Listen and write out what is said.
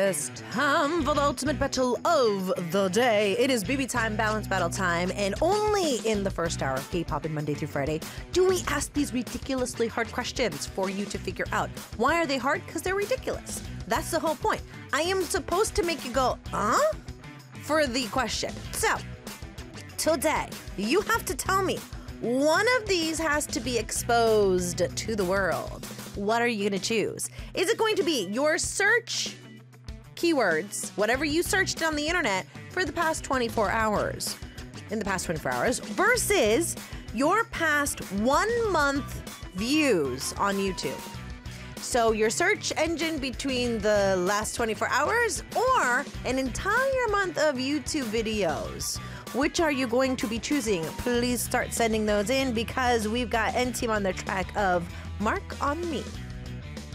It's time for the ultimate battle of the day. It is BB time, balance battle time, and only in the first hour of K-pop in Monday through Friday do we ask these ridiculously hard questions for you to figure out. Why are they hard? Because they're ridiculous. That's the whole point. I am supposed to make you go, huh? For the question. So, today, you have to tell me one of these has to be exposed to the world. What are you going to choose? Is it going to be your search keywords, whatever you searched on the internet for the past 24 hours, versus your past 1 month views on YouTube? So your search engine between the last 24 hours or an entire month of YouTube videos. Which are you going to be choosing? Please start sending those in because we've got N-Team on the track of Mark on Me.